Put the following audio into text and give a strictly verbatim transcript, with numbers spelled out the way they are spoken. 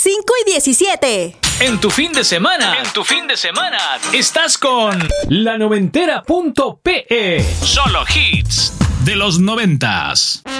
cinco y diecisiete. En tu fin de semana, en tu fin de semana, estás con la noventera punto pe. Solo hits de los noventas.